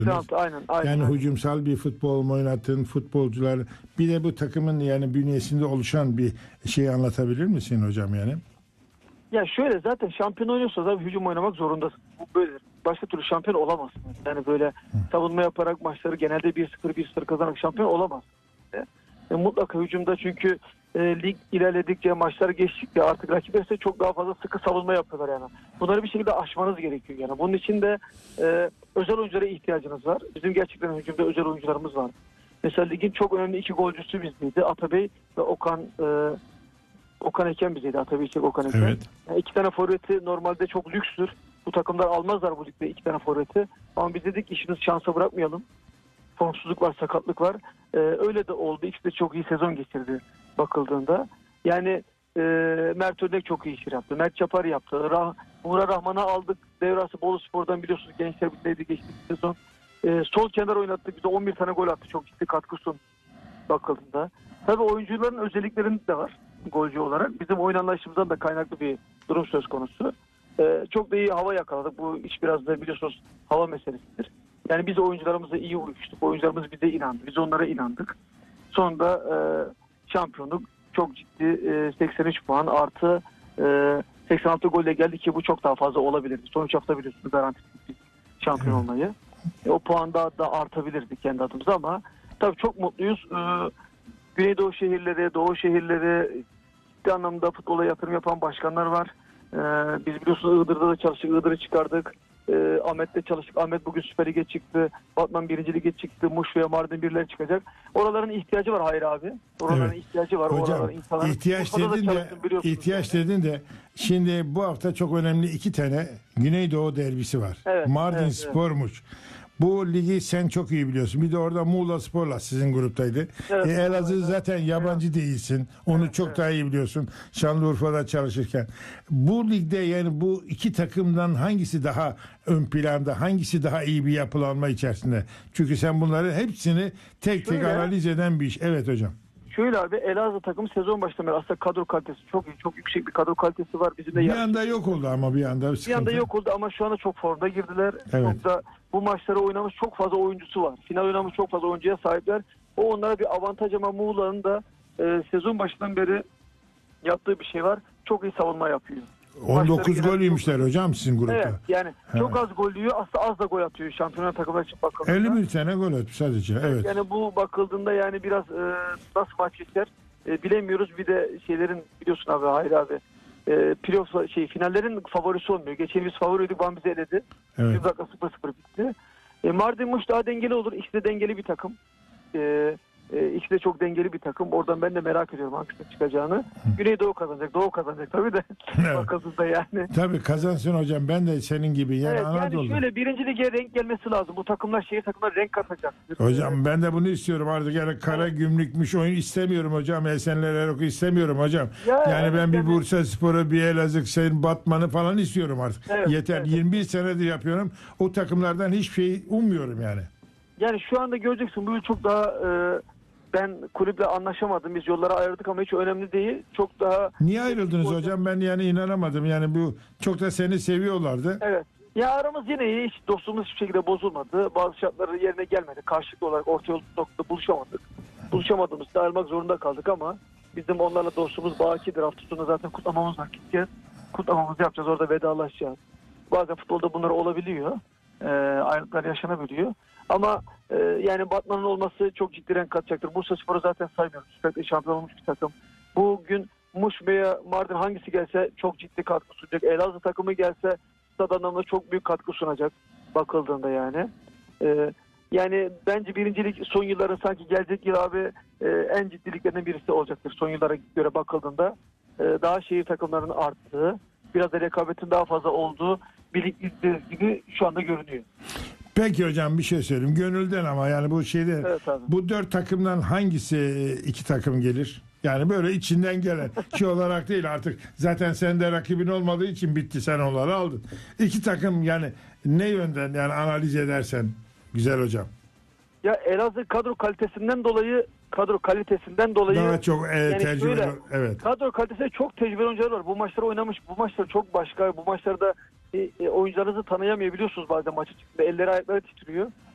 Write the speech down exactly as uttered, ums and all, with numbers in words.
Trabzon, aynen, aynen. Yani aynen. hücumsal bir futbol mu oynattın, futbolcular bir de bu takımın yani bünyesinde oluşan bir şey anlatabilir misin hocam yani? Ya şöyle, zaten şampiyon oynuyorsa da hücum oynamak zorundasın. Bu böyle. Başka türlü şampiyon olamazsın. Yani böyle Hı. savunma yaparak maçları genelde bir sıfır bir sıfır kazanarak şampiyon olamazsın. E, mutlaka hücumda, çünkü e, lig ilerledikçe, maçlar geçtikçe artık rakipler size çok daha fazla sıkı savunma yapıyorlar yani. Bunları bir şekilde aşmanız gerekiyor yani. Bunun için de e, özel oyunculara ihtiyacınız var. Bizim gerçekten hücumda özel oyuncularımız var. Mesela ligin çok önemli iki golcüsü bizdeydi. Atabey ve Okan e, Okan Eken bizeydi. Atabey Çek, Okan Eken. Evet. Yani iki tane forveti normalde çok lükstür. Bu takımlar almazlar bu ligde iki tane forveti. Ama biz dedik işimizi şansa bırakmayalım. Formsuzluk var, sakatlık var. Ee, öyle de oldu. İkisi de çok iyi sezon geçirdi bakıldığında. Yani e, Mert Örnek çok iyi iş yaptı. Mert Çapar yaptı. Rah Muğra Rahman'ı aldık. Devrası Bolu Spor'dan biliyorsunuz. Gençler Birliği'ydi geçtiğimiz sezon. Ee, sol kenar oynattık. Bize on bir tane gol attı. Çok ciddi katkı sun bakıldığında. Tabii oyuncuların özelliklerinde de var golcü olarak. Bizim oyun anlayışımızdan da kaynaklı bir durum söz konusu. Ee, çok da iyi hava yakaladık. Bu iş biraz da biliyorsunuz hava meselesidir. Yani biz oyuncularımızla iyi uyuştuk. Oyuncularımız bize inandı. Biz onlara inandık. Sonunda e, şampiyonluk çok ciddi e, seksen üç puan artı e, seksen altı golle geldi ki bu çok daha fazla olabilirdi. Son üç hafta biliyorsunuz garantisizdik biz şampiyon Evet. olmayı. E, o puan daha da artabilirdi kendi adımıza ama tabii çok mutluyuz. E, Güneydoğu şehirleri, Doğu şehirleri ciddi anlamda futbola yatırım yapan başkanlar var. Ee, biz biliyorsunuz Iğdır'da da çalıştık. Iğdır'ı çıkardık. Ee, Ahmet'te çalıştık. Ahmet bugün Süper Lig'e çıktı. Batman birinci Lig'e çıktı. Muş veya Mardin birileri çıkacak. Oraların ihtiyacı var Hayri abi. Oraların Evet. ihtiyacı var. Hocam insanların... ihtiyaç Urfa'da dedin de ihtiyaç yani. dedin de şimdi bu hafta çok önemli iki tane Güneydoğu derbisi var. Evet, Mardin evet, Spor'muş. Bu ligi sen çok iyi biliyorsun. Bir de orada Muğla Spor'la sizin gruptaydı. Evet, e, Elazığ evet, zaten yabancı evet. değilsin. Onu evet, çok evet. daha iyi biliyorsun. Şanlıurfa'da çalışırken. Bu ligde yani bu iki takımdan hangisi daha ön planda, hangisi daha iyi bir yapılanma içerisinde? Çünkü sen bunları hepsini tek tek Şöyle, analiz eden bir iş. Evet hocam. Şöyle abi, Elazığ takımı sezon başından beri aslında kadro kalitesi çok iyi. Çok yüksek bir kadro kalitesi var. Bizim de bir yarış... anda yok oldu ama bir anda bir sıkıntı. Bir anda yok oldu ama şu anda çok formda girdiler. Evet. Çok da bu maçları oynamış çok fazla oyuncusu var. Final oynamış çok fazla oyuncuya sahipler. O onlara bir avantaj ama Muğla'nın da e, sezon başından beri yaptığı bir şey var. Çok iyi savunma yapıyor. on dokuz Maçları gol yemişler çok... hocam sizin grupta. Evet, yani He. çok az gol yiyor. Aslında az da gol atıyor şampiyonat takımına için bakıldığında. elli bir tane gol atmış sadece. Evet. Yani bu bakıldığında yani biraz e, nasıl maç geçer e, bilemiyoruz. Bir de şeylerin biliyorsun abi, Hayır abi. E, playoff şey finallerin favorisi olmuyor. Geçen biz favoriydik, Van bizi eledi. Evet. Bir dakika sıfır sıfır bitti. E, Mardin Muş daha dengeli olur. İkisi de dengeli bir takım. E, e, ikisi de çok dengeli bir takım. Oradan ben de merak ediyorum hangisinin çıkacağını. Hı. Güneydoğu kazanacak. Doğu kazanacak tabii de. Evet. Bakıldığında yani. Tabii kazansın hocam. Ben de senin gibi. Yani evet, Anadolu. yani şöyle birinci lige renk gelmesi lazım. Bu takımlar şehir takımlar renk katacak. Hocam ben de bunu istiyorum artık. Yani kara evet. gümrükmüş oyun istemiyorum hocam. Esenler Erok'u istemiyorum hocam. Ya, yani evet, ben bir yani... Bursa Spor'u, bir Elazığ, Sayın Batman'ı falan istiyorum artık. Evet, yeter. Evet. yirmi bir senedir yapıyorum. O takımlardan hiçbir şey ummuyorum yani. Yani şu anda göreceksin bu yıl çok daha e, ben kulüple anlaşamadım. Biz yollara ayırdık ama hiç önemli değil. Çok daha... Niye ayrıldınız hocam? hocam? Ben yani inanamadım. Yani bu çok da seni seviyorlardı. Evet. Ya aramız yine iyi. Hiç dostluğumuz hiçbir şekilde bozulmadı. Bazı şartları yerine gelmedi. Karşılıklı olarak orta yol noktada buluşamadık. Buluşamadığımızda ayrılmak zorunda kaldık ama bizim onlarla dostluğumuz bakidir. Hafta sonu zaten kutlamamız var. Gideceğiz. Kutlamamızı yapacağız. Orada vedalaşacağız. Bazen futbolda bunlar olabiliyor. Ee, ayrılıklar yaşanabiliyor. Ama e, yani Batman'ın olması çok ciddi renk katacaktır. Bursa Spor'u zaten saymıyoruz. Sürekli şampiyon olmuş bir takım. Bugün Muş veya Mardin hangisi gelse çok ciddi katkı sunacak. Elazığ takımı gelse stad anlamında çok büyük katkı sunacak. Bakıldığında yani. Ee, yani bence birincilik son yılların sanki gelecek yıl abi e, en ciddiliklerinden birisi olacaktır. Son yıllara göre bakıldığında e, daha şehir takımlarının arttığı, biraz da rekabetin daha fazla olduğu bir lig gibi şu anda görünüyor. Peki hocam bir şey söyleyeyim. Gönülden ama yani bu şeyde evet, bu dört takımdan hangisi iki takım gelir? Yani böyle içinden gelen şey olarak değil artık. Zaten sende rakibin olmadığı için bitti, sen onları aldın. İki takım yani ne yönden yani analiz edersen güzel hocam. Ya Elazığ kadro kalitesinden dolayı kadro kalitesinden dolayı daha çok e, yani tecrübeli şöyle, evet. Kadro kalitesinde çok tecrübeli oyuncular var. Bu maçları oynamış. Bu maçlar çok başka. Bu maçlarda e, e, oyuncularınızı tanıyamayabiliyorsunuz bazen maçı çıktığında. Elleri ayakları titriyor.